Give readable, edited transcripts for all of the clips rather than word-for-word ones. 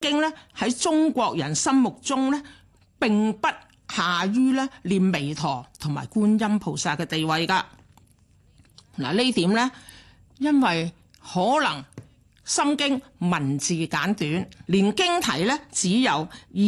經咧喺中國人心目中咧並不下於咧念彌陀同埋觀音菩薩嘅地位㗎。嗱，呢點咧，因為可能心經文字簡短，連經題咧只有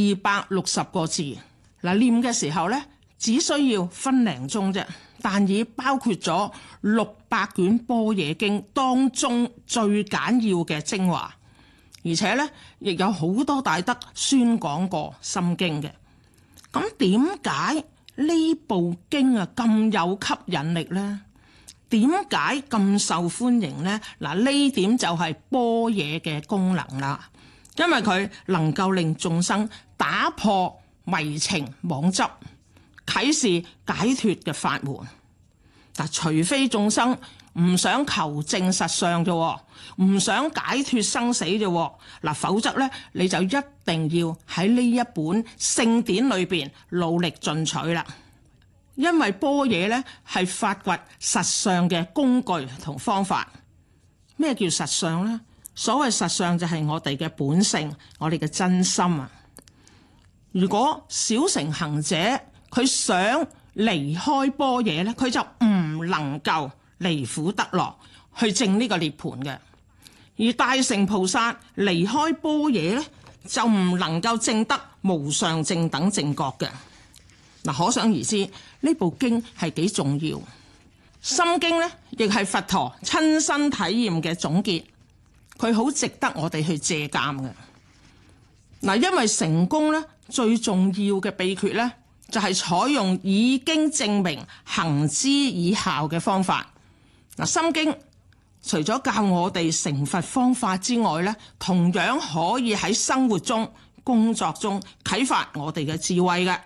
260個字。嗱，念嘅時候咧只需要分零鐘啫，但已包括咗600卷般若經當中最簡要嘅精華。而且咧，亦有好多大德宣講過心經嘅。咁點解呢部經啊咁有吸引力呢？點解咁受歡迎呢？嗱，呢點就係般若嘅功能啦。因為佢能夠令眾生打破迷情妄執，啟示解脫嘅法門。嗱，除非眾生唔想求證實相啫，唔想解脫生死啫，嗱，否則咧你就一定要喺呢一本聖典裏邊努力進取啦。因為般若咧係發掘實相嘅工具同方法。咩叫實相咧？所謂實相就係我哋嘅本性，我哋嘅真心啊。如果小乘行者佢想離開般若咧，佢就唔能夠離苦得樂去證呢個涅槃嘅。而大乘菩薩離開般若咧，就唔能夠證得無上正等正覺嘅。嗱，可想而知呢部經係幾重要。心經咧亦係佛陀親身體驗嘅總結，佢好值得我哋去借鑑嘅。嗱，因為成功咧最重要嘅秘訣咧就係採用已經證明行之以效嘅方法。嗱，心經除咗教我哋成佛方法之外咧，同樣可以喺生活中、工作中啟發我哋嘅智慧嘅。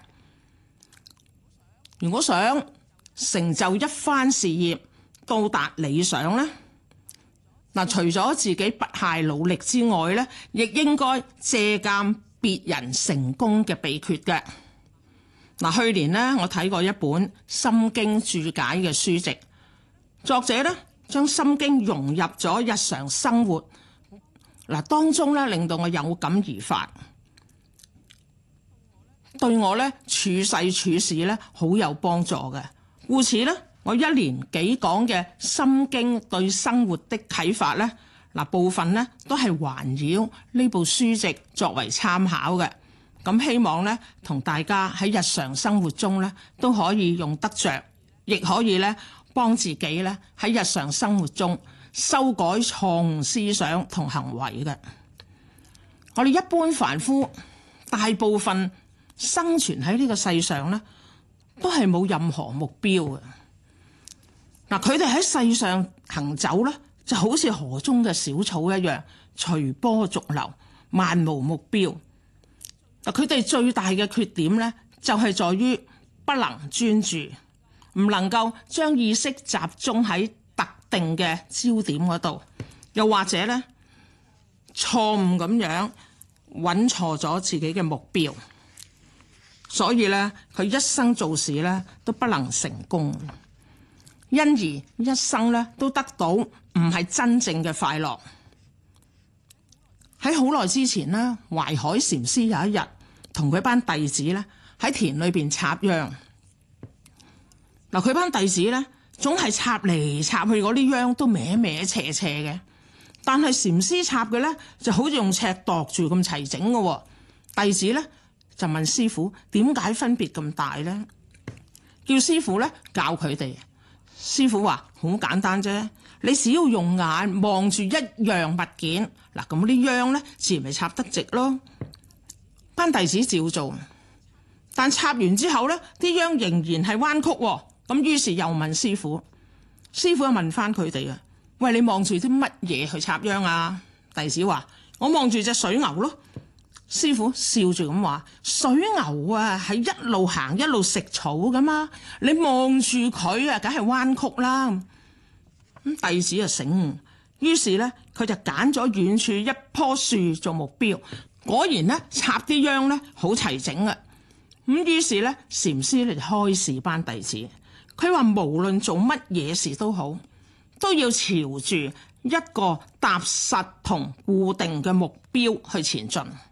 如果想成就一番事業、到達理想咧，嗱，除咗自己不懈努力之外咧，亦應該借鑑別人成功嘅秘訣嘅。嗱，去年咧我睇過一本心經注解嘅書籍，作者咧將心經融入咗日常生活，嗱，當中咧令到我有感而發，對我咧處世處事咧好有幫助嘅。故此咧，我一連幾講嘅心經對生活的啟發咧，嗱，部分咧都係環繞呢部書籍作為參考嘅。咁希望咧同大家喺日常生活中咧都可以用得着，亦可以咧幫自己咧喺日常生活中修改錯誤思想同行為嘅。我哋一般凡夫大部分生存喺呢個世上咧，都係冇任何目標嘅。嗱，佢哋喺世上行走咧，就好似河中嘅小草一樣，隨波逐流，漫無目標。嗱，佢哋最大嘅缺點咧，就係在於不能專注，唔能夠將意識集中喺特定嘅焦點嗰度，又或者咧錯誤咁樣揾錯咗自己嘅目標，所以咧佢一生做事咧都不能成功，因而一生咧都得到唔係真正嘅快樂。喺好耐之前咧，懷海禪師有一日同佢班弟子咧喺田裏邊插秧。嗱，佢班弟子咧總係插嚟插去，嗰啲秧都歪歪斜斜嘅，但係禪師插嘅咧就好似用尺度住咁齊整嘅。弟子咧就問師父點解分別咁大咧？叫師父咧教佢哋。師父話好簡單啫，你只要用眼望住一樣物件，嗱，咁啲秧咧自然咪插得直咯。班弟子照做，但插完之後咧，啲秧仍然係彎曲喎。咁於是又問師父，師父又問翻佢哋啊，喂，你望住啲乜嘢去插秧啊？弟子話我望住隻水牛咯。師父笑住咁話，水牛啊係一路行一路食草噶嘛，你望住佢啊梗係彎曲啦。咁弟子就醒悟，於是咧佢就揀咗遠處一棵樹做目標，果然咧插啲秧咧好齊整啊。咁於是咧禪師咧就開示班弟子，佢話無論做乜嘢事都好，都要朝住一個踏實同固定嘅目標去前進。